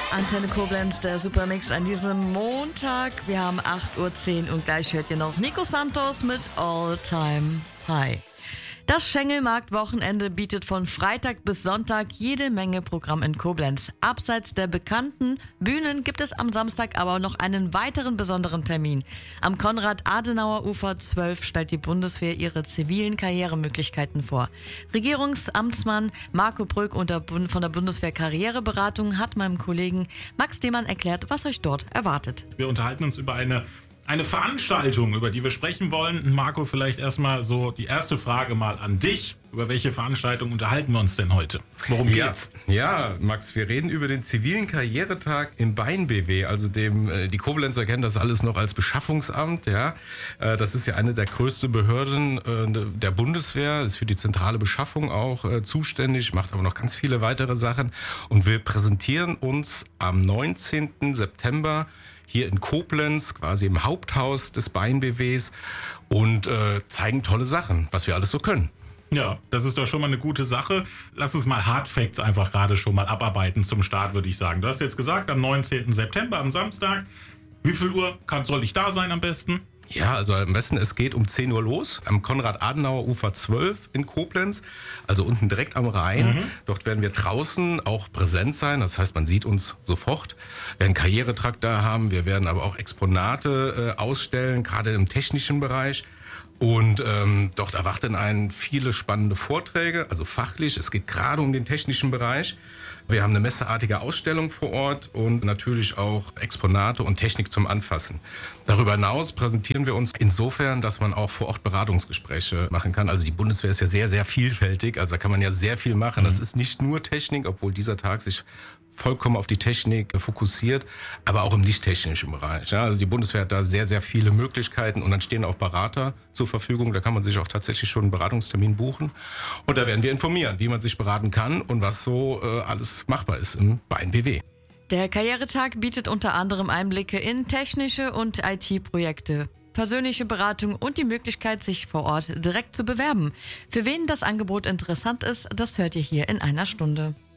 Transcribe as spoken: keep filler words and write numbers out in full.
Antenne Koblenz, der Supermix an diesem Montag. Wir haben acht Uhr zehn und gleich hört ihr noch Nico Santos mit All Time High. Das Schengelmarkt-Wochenende bietet von Freitag bis Sonntag jede Menge Programm in Koblenz. Abseits der bekannten Bühnen gibt es am Samstag aber noch einen weiteren besonderen Termin. Am Konrad-Adenauer-Ufer zwölf stellt die Bundeswehr ihre zivilen Karrieremöglichkeiten vor. Regierungsamtsmann Marco Bröck von der Bundeswehr Karriereberatung hat meinem Kollegen Max Demann erklärt, was euch dort erwartet. Wir unterhalten uns über eine Eine Veranstaltung, über die wir sprechen wollen. Marco, vielleicht erstmal so die erste Frage mal an dich. Über welche Veranstaltung unterhalten wir uns denn heute? Worum ja, geht's? Ja, Max, wir reden über den zivilen Karrieretag im Bein-B W, also dem, die Koblenzer kennen das alles noch als Beschaffungsamt. Ja, das ist ja eine der größten Behörden der Bundeswehr, ist für die zentrale Beschaffung auch zuständig, macht aber noch ganz viele weitere Sachen. Und wir präsentieren uns am neunzehnten September hier in Koblenz, quasi im Haupthaus des Bein-B Ws und äh, zeigen tolle Sachen, was wir alles so können. Ja, das ist doch schon mal eine gute Sache. Lass uns mal Hard Facts einfach gerade schon mal abarbeiten zum Start, würde ich sagen. Du hast jetzt gesagt, am neunzehnten September, am Samstag. Wie viel Uhr kann, soll ich da sein am besten? Ja, also am besten, es geht um zehn Uhr los, am Konrad-Adenauer-Ufer zwölf in Koblenz, also unten direkt am Rhein. Mhm. Dort werden wir draußen auch präsent sein, das heißt, man sieht uns sofort. Wir werden Karrieretrakt da haben, wir werden aber auch Exponate äh, ausstellen, gerade im technischen Bereich. Und ähm, dort erwarten einen viele spannende Vorträge, also fachlich. Es geht gerade um den technischen Bereich. Wir haben eine messeartige Ausstellung vor Ort und natürlich auch Exponate und Technik zum Anfassen. Darüber hinaus präsentieren wir uns insofern, dass man auch vor Ort Beratungsgespräche machen kann. Also die Bundeswehr ist ja sehr, sehr vielfältig. Also da kann man ja sehr viel machen. Das ist nicht nur Technik, obwohl dieser Tag sich vollkommen auf die Technik fokussiert, aber auch im nicht-technischen Bereich. Ja, also die Bundeswehr hat da sehr, sehr viele Möglichkeiten und dann stehen auch Berater zur Verfügung. Da kann man sich auch tatsächlich schon einen Beratungstermin buchen. Und da werden wir informieren, wie man sich beraten kann und was so äh, alles machbar ist im Bein-B W. Der Karrieretag bietet unter anderem Einblicke in technische und I T-Projekte, persönliche Beratung und die Möglichkeit, sich vor Ort direkt zu bewerben. Für wen das Angebot interessant ist, das hört ihr hier in einer Stunde.